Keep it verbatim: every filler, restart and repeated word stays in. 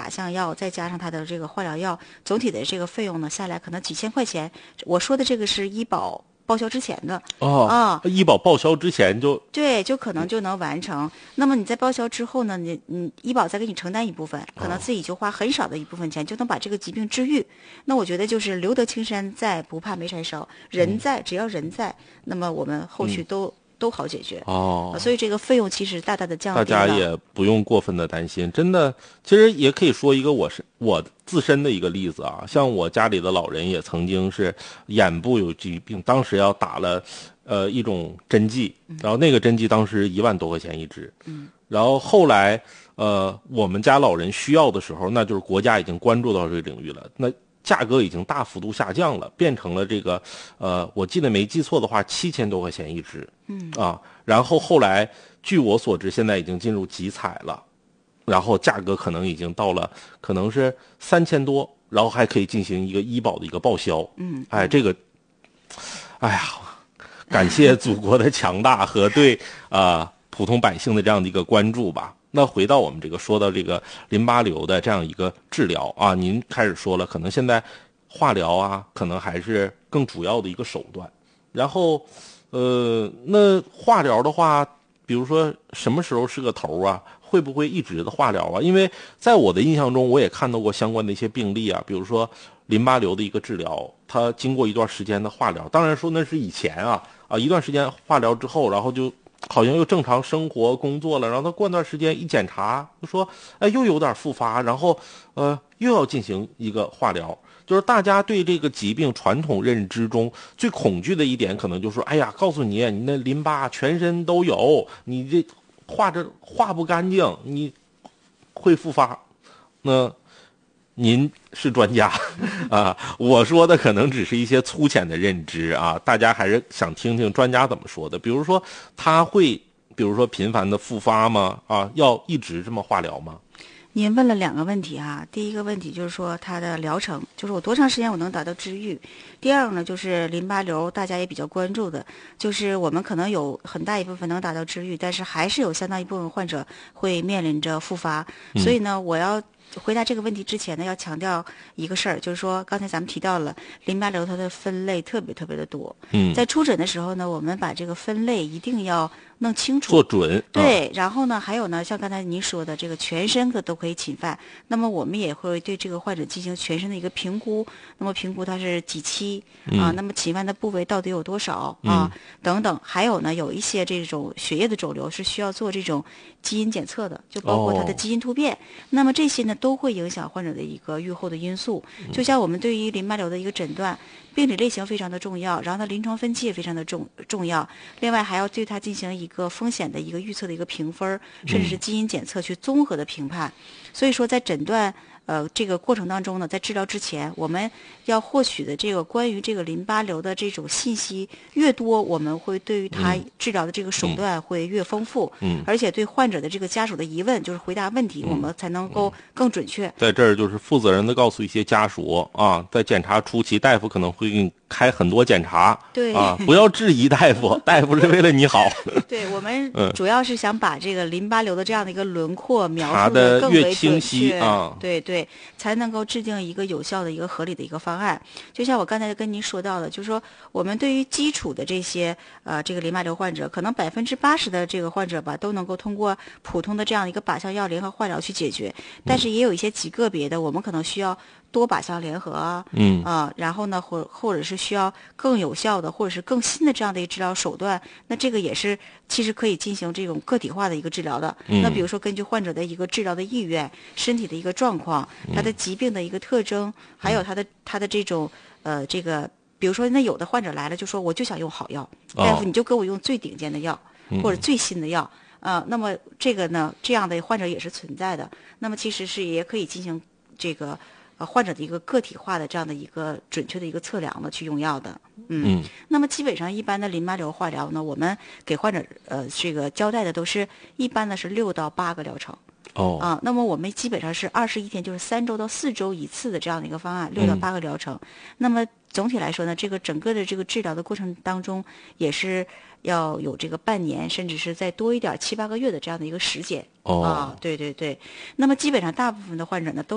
靶向药，再加上它的这个化疗药，总体的这个费用呢下来可能几千块钱。我说的这个是医保报销之前的哦啊， 医保报销之前就对，就可能就能完成。那么你在报销之后呢，你你医保再给你承担一部分，可能自己就花很少的一部分钱就能把这个疾病治愈。那我觉得就是留得青山在，不怕没柴烧，人在，只要人在，那么我们后续都、都好解决。 哦呃所以这个费用其实大大的降大低了。 家也不用过分的担心，真的，其实也可以说一个我是我自身的一个例子啊，像我家里的老人也曾经是眼部有疾病，当时要打了呃一种针剂，然后那个针剂当时一万多块钱一支，嗯，然后后来呃我们家老人需要的时候，那就是国家已经关注到这个领域了，那价格已经大幅度下降了，变成了这个呃我记得没记错的话七千多块钱一支，嗯啊，然后后来据我所知，现在已经进入集采了，然后价格可能已经到了，可能是三千多，然后还可以进行一个医保的一个报销。嗯，哎，这个，哎呀，感谢祖国的强大和对啊、呃、普通百姓的这样的一个关注吧。那回到我们这个说到这个淋巴瘤的这样一个治疗啊，您开始说了，可能现在化疗啊，可能还是更主要的一个手段。然后，呃，那化疗的话，比如说什么时候是个头啊？会不会一直的化疗啊？因为在我的印象中，我也看到过相关的一些病例啊，比如说淋巴瘤的一个治疗，它经过一段时间的化疗，当然说那是以前啊啊一段时间化疗之后，然后就好像又正常生活工作了，然后他过段时间一检查就说，哎，又有点复发，然后呃又要进行一个化疗。就是大家对这个疾病传统认知中最恐惧的一点，可能就是说，哎呀，告诉你，你那淋巴全身都有，你这化着化不干净，你会复发。那您是专家啊，我说的可能只是一些粗浅的认知啊，大家还是想听听专家怎么说的。比如说，他会，比如说频繁的复发吗？啊，要一直这么化疗吗？ 您问了两个问题哈，第一个问题就是说它的疗程，就是我多长时间我能达到治愈。第二个呢，就是淋巴瘤，大家也比较关注的，就是我们可能有很大一部分能达到治愈，但是还是有相当一部分患者会面临着复发。所以呢，我要回答这个问题之前呢，要强调一个事儿，就是说刚才咱们提到了淋巴瘤它的分类特别特别的多。 嗯， 在初诊的时候呢，我们把这个分类一定要弄清楚， 做准。 对， 啊、 然后呢，还有呢，像刚才您说的这个全身的都可以侵犯，那么我们也会对这个患者进行全身的一个评估，那么评估他是几期啊，那么侵犯的部位到底有多少啊，等等，还有呢，有一些这种血液的肿瘤是需要做这种基因检测的，就包括它的哦基因突变，那么这些呢都会影响患者的一个预后的因素。就像我们对于淋巴瘤的一个诊断，病理类型非常的重要，然后它临床分期也非常的重重要，另外还要对它进行一个风险的一个预测的一个评分，甚至是基因检测去综合的评判。所以说在诊断呃这个过程当中呢，在治疗之前，我们要获取的这个关于这个淋巴瘤的这种信息越多，我们会对于它治疗的这个手段会越丰富， 嗯， 而且对患者的这个家属的疑问，就是回答问题，我们才能够更准确。 在这儿就是负责任的告诉一些家属啊，在检查初期，大夫可能会给你开很多检查， 对啊，不要质疑大夫，大夫是为了你好。 对，我们嗯主要是想把这个淋巴瘤的这样的一个轮廓描查述的得越更为准清晰确， 啊对对，才能够制定一个有效的一个合理的一个方案。就像我刚才跟您说到的，就是说我们对于基础的这些呃这个淋巴瘤患者，可能百分之八十的这个患者吧，都能够通过普通的这样一个靶向药联合化疗去解决，但是也有一些极个别的，我们可能需要多靶向联合啊， 嗯啊，然后呢，或或者是需要更有效的，或者是更新的这样的一个治疗手段，那这个也是其实可以进行这种个体化的一个治疗的。 嗯那比如说根据患者的一个治疗的意愿、身体的一个状况、他的疾病的一个特征，还有他的他的这种呃这个，比如说那有的患者来了就说我就想用好药， 哦大夫你就给我用最顶尖的药或者最新的药。呃，那么这个呢，这样的患者也是存在的。那么其实是也可以进行这个呃患者的一个个体化的这样的一个准确的一个测量的去用药的。嗯， 嗯那么基本上一般的淋巴瘤化疗呢，我们给患者呃这个交代的都是一般的是六到八个疗程。 哦啊，那么我们基本上是二十一天，就是三周到四周一次的这样的一个方案，六到八个疗程。那么总体来说呢，这个整个的这个治疗的过程当中，也是要有这个半年，甚至是再多一点七八个月的这样的一个时间。 哦啊，对对对。那么基本上大部分的患者呢都